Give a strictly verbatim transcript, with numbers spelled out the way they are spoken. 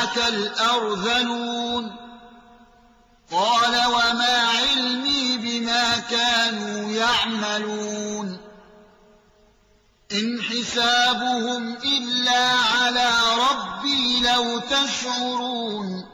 اتبعك الأرذلون قال وما علمي بما كانوا يعملون إن حسابهم إلا على ربي لو تشعرون